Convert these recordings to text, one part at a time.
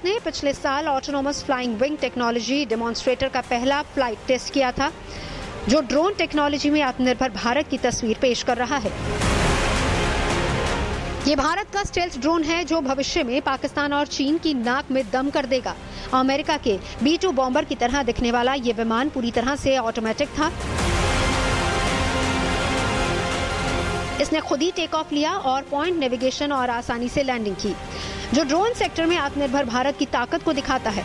भारत ने पिछले साल autonomous flying wing technology demonstrator का पहला फ्लाइट टेस्ट किया था, जो ड्रोन टेक्नोलॉजी में आत्मनिर्भर भारत की तस्वीर पेश कर रहा है। ये भारत का स्टेल्थ ड्रोन है जो भविष्य में पाकिस्तान और चीन की नाक में दम कर देगा। अमेरिका के B-2 बॉम्बर की तरह दिखने वाला ये विमान पूरी तरह से ऑटोमेटिक था। इसने खुद ही टेक ऑफ लिया और पॉइंट नेविगेशन और आसानी से लैंडिंग की, जो ड्रोन सेक्टर में आत्मनिर्भर भारत की ताकत को दिखाता है।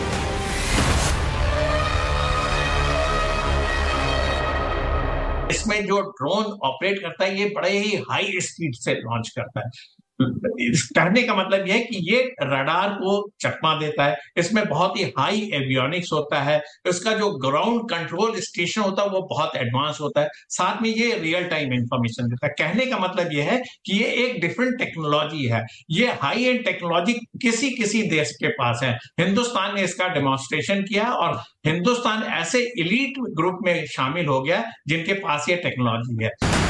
इसमें जो ड्रोन ऑपरेट करता है ये बड़े ही हाई स्पीड से लॉन्च करता है। कहने का मतलब यह है कि ये रडार को चकमा देता है। इसमें बहुत ही हाई एवियोनिक्स होता है। इसका जो ग्राउंड कंट्रोल स्टेशन होता है वो बहुत एडवांस होता है। साथ में ये रियल टाइम इंफॉर्मेशन देता है। कहने का मतलब यह है कि ये एक डिफरेंट टेक्नोलॉजी है। ये हाई एंड टेक्नोलॉजी किसी देश के पास है। हिंदुस्तान ने इसका डेमोन्स्ट्रेशन किया और हिंदुस्तान ऐसे एलीट ग्रुप में शामिल हो गया जिनके पास ये टेक्नोलॉजी है।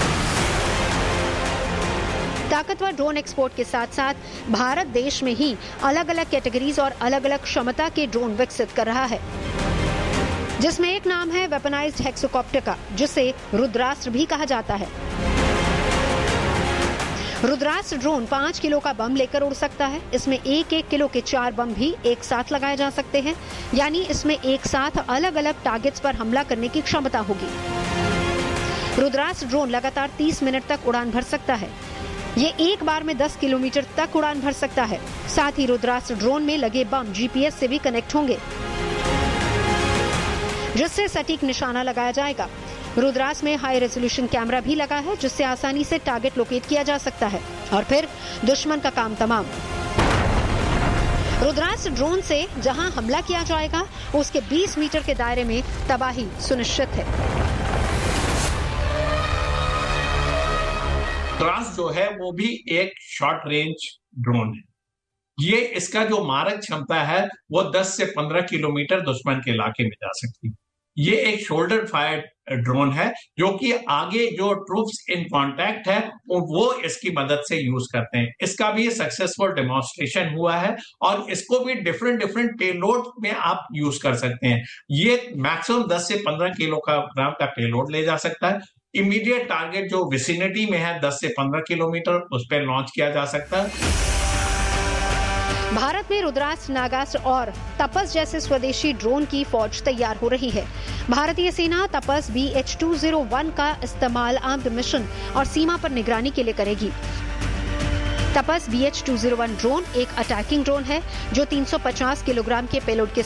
ताकतवर ड्रोन एक्सपोर्ट के साथ साथ भारत देश में ही अलग अलग कैटेगरीज और अलग अलग क्षमता के ड्रोन विकसित कर रहा है, जिसमें एक नाम है वेपनाइज्ड हेक्सोकॉप्टर का, जिसे रुद्रास्त्र भी कहा जाता है। रुद्रास्त्र ड्रोन 5 किलो का बम लेकर उड़ सकता है। इसमें 1-1 किलो के 4 बम भी एक साथ लगाए जा सकते हैं, यानी इसमें एक साथ अलग अलग टारगेट्स पर हमला करने की क्षमता होगी। रुद्रास्त्र ड्रोन लगातार 30 मिनट तक उड़ान भर सकता है। ये एक बार में 10 किलोमीटर तक उड़ान भर सकता है। साथ ही रुद्रास्त्र ड्रोन में लगे बम GPS से भी कनेक्ट होंगे, जिससे सटीक निशाना लगाया जाएगा। रुद्रास्त्र में हाई रेजोल्यूशन कैमरा भी लगा है, जिससे आसानी से टारगेट लोकेट किया जा सकता है और फिर दुश्मन का काम तमाम। रुद्रास्त्र ड्रोन से जहां हमला किया जाएगा उसके 20 मीटर के दायरे में तबाही सुनिश्चित है। रुद्रास्त्र जो है वो भी एक शॉर्ट रेंज ड्रोन है। ये इसका जो मारक क्षमता है वो 10 से 15 किलोमीटर दुश्मन के इलाके में जा सकती है। ये एक शोल्डर फायर ड्रोन है जो कि आगे जो ट्रूप्स इन कांटेक्ट है वो इसकी मदद से यूज करते हैं। इसका भी सक्सेसफुल डेमोन्स्ट्रेशन हुआ है और इसको भी डिफरेंट पेलोड में आप यूज कर सकते हैं। ये मैक्सिमम 10 से 15 किलोग्राम का पेलोड ले जा सकता है। इमीडिएट टारगेट जो विसिनिटी में है 10 से 15 किलोमीटर उस पर लॉन्च किया जा सकता है। भारत में रुद्रास्त्र, नागास्त्र और तपस जैसे स्वदेशी ड्रोन की फौज तैयार हो रही है। भारतीय सेना तपस BH-201 का इस्तेमाल आर्म्ड मिशन और सीमा पर निगरानी के लिए करेगी। तपस BH-201 ड्रोन एक अटैकिंग ड्रोन है जो 350 किलोग्राम के पेलोड के